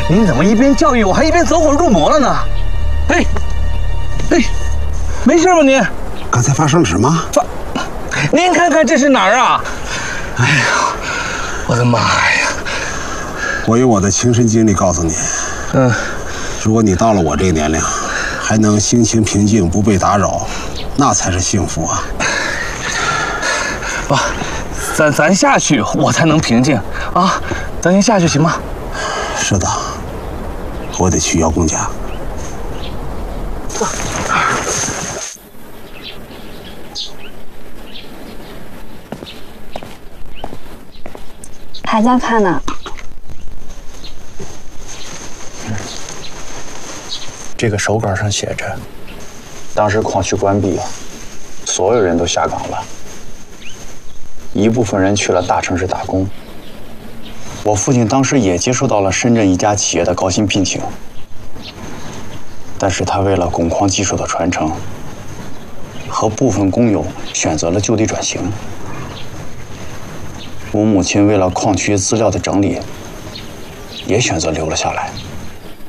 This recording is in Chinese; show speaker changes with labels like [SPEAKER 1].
[SPEAKER 1] 您怎么一边教育我，还一边走火入魔了呢？哎，没事吧您？
[SPEAKER 2] 刚才发生了什么？
[SPEAKER 1] 您看看这是哪儿啊？哎呀，我的妈呀！
[SPEAKER 2] 我有我的亲身经历告诉你，如果你到了我这个年龄，还能心情平静，不被打扰，那才是幸福啊！
[SPEAKER 1] 不，咱下去，我才能平静啊！咱先下去行吗？
[SPEAKER 2] 是的，我得去姚公家。
[SPEAKER 3] 还在看呢。
[SPEAKER 4] 这个手稿上写着，当时矿区关闭，所有人都下岗了，一部分人去了大城市打工。我父亲当时也接受到了深圳一家企业的高薪聘请，但是他为了汞矿技术的传承，和部分工友选择了就地转型。我母亲为了矿区资料的整理，也选择留了下来。